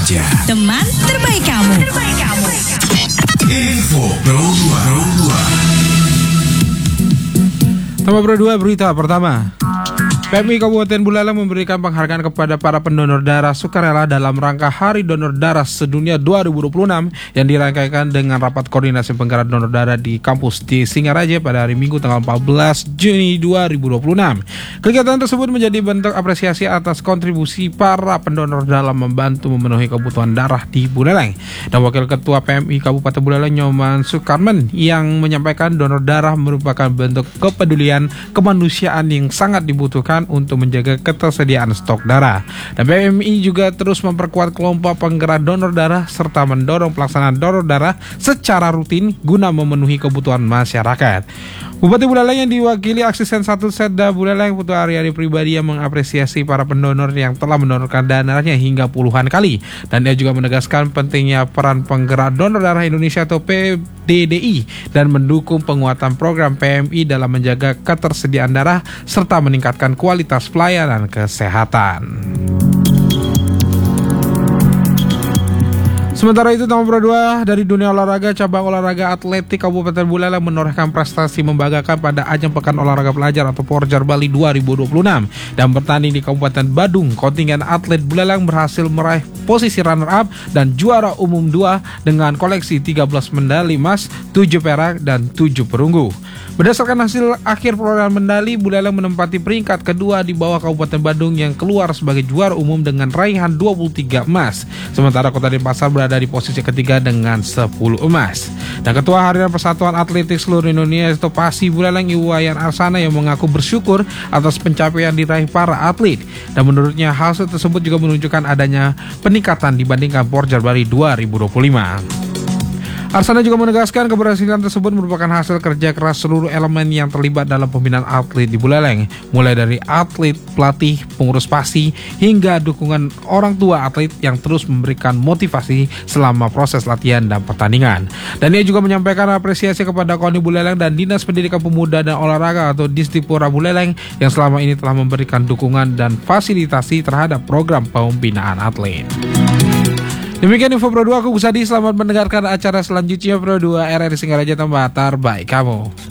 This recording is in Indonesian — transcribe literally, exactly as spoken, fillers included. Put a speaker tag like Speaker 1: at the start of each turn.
Speaker 1: Singaraja,
Speaker 2: teman terbaik kamu. Terbaik kamu.
Speaker 1: Info Pro dua.
Speaker 3: Tema Pro dua berita pertama. P M I Kabupaten Buleleng memberikan penghargaan kepada para pendonor darah sukarela dalam rangka Hari Donor Darah Sedunia dua ribu dua puluh enam yang dirangkaikan dengan rapat koordinasi penggerak donor darah di kampus di Singaraja pada hari Minggu tanggal empat belas Juni dua ribu dua puluh enam. Kegiatan tersebut menjadi bentuk apresiasi atas kontribusi para pendonor dalam membantu memenuhi kebutuhan darah di Buleleng. Dan Wakil Ketua P M I Kabupaten Buleleng Nyoman Sukarmen yang menyampaikan donor darah merupakan bentuk kepedulian kemanusiaan yang sangat dibutuhkan untuk menjaga ketersediaan stok darah. Dan P M I juga terus memperkuat kelompok penggerak donor darah serta mendorong pelaksanaan donor darah secara rutin guna memenuhi kebutuhan masyarakat. Bupati Buleleng yang diwakili Asisten satu Setda Buleleng Putu Aryani pribadi yang mengapresiasi para pendonor yang telah mendonorkan darahnya hingga puluhan kali. Dan dia juga menegaskan pentingnya peran penggerak donor darah Indonesia atau P D D I dan mendukung penguatan program P M I dalam menjaga ketersediaan darah serta meningkatkan kualitas pelayanan kesehatan. Sementara itu, Tema Pro dua dari dunia olahraga, cabang olahraga atletik Kabupaten Buleleng menorehkan prestasi membanggakan pada ajang Pekan Olahraga Pelajar atau Porjar Bali dua ribu dua puluh enam. Dan bertanding di Kabupaten Badung, kontingen atlet Buleleng berhasil meraih posisi runner up dan juara umum dua dengan koleksi tiga belas medali emas, tujuh perak, dan tujuh perunggu. Berdasarkan hasil akhir perolehan medali, Buleleng menempati peringkat kedua di bawah Kabupaten Badung yang keluar sebagai juara umum dengan raihan dua puluh tiga emas. Sementara Kota Denpasar berada di posisi ketiga dengan sepuluh emas. Dan Ketua Harian Persatuan Atletik Seluruh Indonesia atau PASI Buleleng Iwayan Arsana yang mengaku bersyukur atas pencapaian diraih para atlet. Dan menurutnya hasil tersebut juga menunjukkan adanya peningkatan dibandingkan Porjar Bali dua ribu dua puluh lima. Arsana juga menegaskan keberhasilan tersebut merupakan hasil kerja keras seluruh elemen yang terlibat dalam pembinaan atlet di Buleleng, mulai dari atlet, pelatih, pengurus PASI, hingga dukungan orang tua atlet yang terus memberikan motivasi selama proses latihan dan pertandingan. Dan ia juga menyampaikan apresiasi kepada KONI Buleleng dan Dinas Pendidikan Pemuda dan Olahraga atau Disdipora Buleleng yang selama ini telah memberikan dukungan dan fasilitasi terhadap program pembinaan atlet. Demikian info Pro dua, aku Gusadi. Selamat mendengarkan acara selanjutnya Pro dua R R I Singaraja, tempat terbaik kamu.